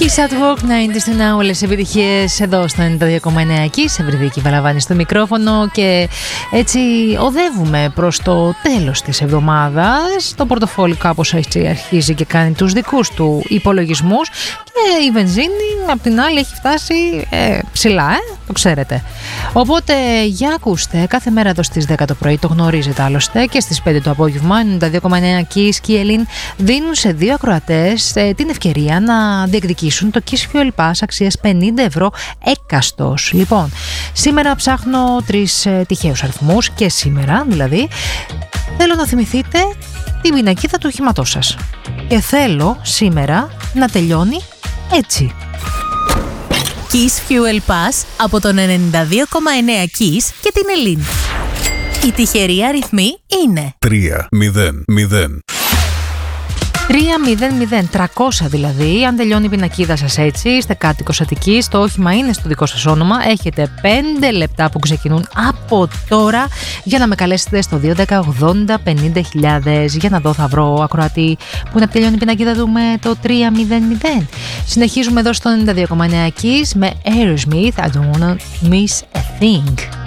Kiss at Work, 90's to Now, όλες επιτυχίες εδώ στο 92,9 Kiss. Ευρυδίκη Βαλαβάνη στο μικρόφωνο και έτσι οδεύουμε προς το τέλος της εβδομάδας. Το πορτοφόλι κάπως έτσι αρχίζει και κάνει τους δικούς του υπολογισμούς και η βενζίνη απ' την άλλη έχει φτάσει ψηλά, το ξέρετε. Οπότε για ακούστε, κάθε μέρα εδώ στις 10 το πρωί, το γνωρίζετε άλλωστε, και στις 5 το απόγευμα 92,9 Kiss και η Ελλήν δίνουν σε δύο ακροατές την ευκαιρία να διεκδικήσουν το Kiss Fuel Pass αξίας 50 ευρώ έκαστος. Λοιπόν, σήμερα ψάχνω 3 τυχαίους αριθμούς και σήμερα δηλαδή θέλω να θυμηθείτε την πινακίδα του οχήματός σας και θέλω σήμερα να τελειώνει έτσι. Kiss Fuel Pass από τον 92,9 Kiss και την Ελλήν. Οι τυχεροί αριθμοί είναι 300. 300, 300 δηλαδή. Αν τελειώνει η πινακίδα σας έτσι, είστε κάτοικος Αττικής, το όχημα είναι στο δικό σας όνομα, έχετε 5 λεπτά που ξεκινούν από τώρα για να με καλέσετε στο 210 80 50.000. Για να δω, θα βρω ακροατή που να τελειώνει η πινακίδα του με το 300. Συνεχίζουμε εδώ στο 92,9 Kiss με Aerosmith, I don't wanna miss a thing.